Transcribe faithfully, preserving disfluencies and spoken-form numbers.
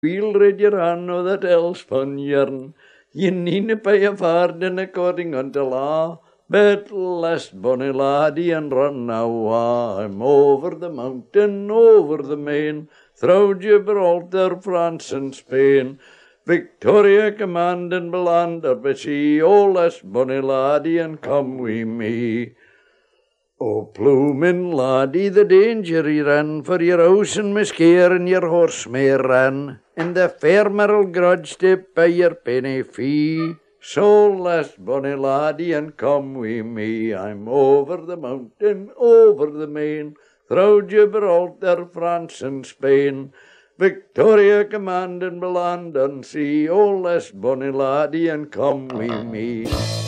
We'll read your anno that else fun yarn. Ye needna pay a farden according unto law. But lest bonny laddie and run now, I'm over the mountain, over the main, through Gibraltar, France and Spain. Victoria commanding Belander by sea, oh lest bonny laddie and come wi' me. Oh, ploomin' laddie, the danger he ran, for your house and miscare and your horse may ran, and the farmer'll grudge to pay your penny fee. So lest bonny laddie and come wi' me, I'm over the mountain, over the main, through Gibraltar, France and Spain. Victoria commanding Belander sea, oh lest bonny laddie and come wi' me.